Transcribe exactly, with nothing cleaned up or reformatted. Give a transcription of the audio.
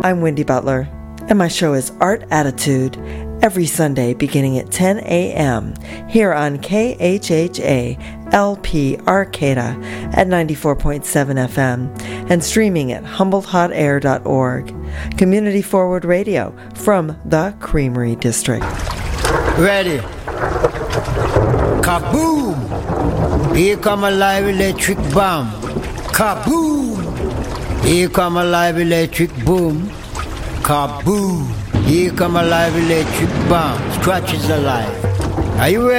I'm Wendy Butler, and my show is Art Attitude, every Sunday beginning at ten a.m. here on K H H A L P Arcata at ninety-four point seven F M and streaming at humboldt hot air dot org. Community Forward Radio from the Creamery District. Ready. Kaboom! Here come a live electric bomb. Kaboom! Here come a live electric boom. Kaboom! Here come a live electric bomb. Scratches alive. Are you ready?